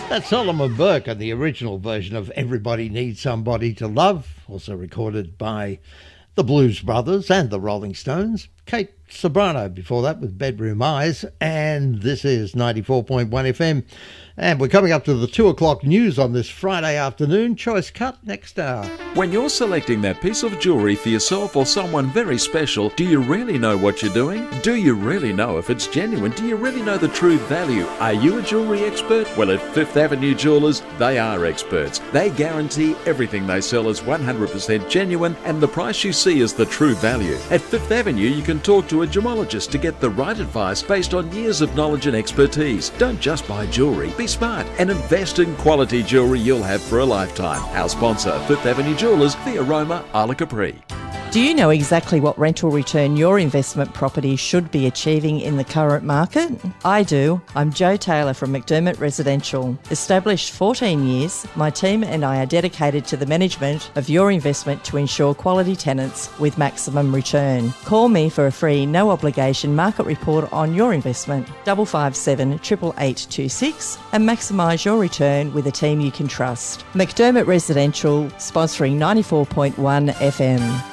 That's Solomon Burke and the original version of Everybody Needs Somebody to Love, also recorded by the Blues Brothers and the Rolling Stones. Kate Sobrano before that with Bedroom Eyes, and this is 94.1 FM. And we're coming up to the 2 o'clock news on this Friday afternoon. Choice Cut next hour. When you're selecting that piece of jewellery for yourself or someone very special, do you really know what you're doing? Do you really know if it's genuine? Do you really know the true value? Are you a jewellery expert? Well, at Fifth Avenue Jewellers, they are experts. They guarantee everything they sell is 100% genuine and the price you see is the true value. At Fifth Avenue, you can talk to a gemologist to get the right advice based on years of knowledge and expertise. Don't just buy jewellery. Be smart and invest in quality jewellery you'll have for a lifetime. Our sponsor, Fifth Avenue Jewellers, the Aroma, Isla Capri. Do you know exactly what rental return your investment property should be achieving in the current market? I do. I'm Jo Taylor from McDermott Residential. Established 14 years, my team and I are dedicated to the management of your investment to ensure quality tenants with maximum return. Call me for a free, no obligation market report on your investment, 557 88826, and maximise your return with a team you can trust. McDermott Residential, sponsoring 94.1 FM.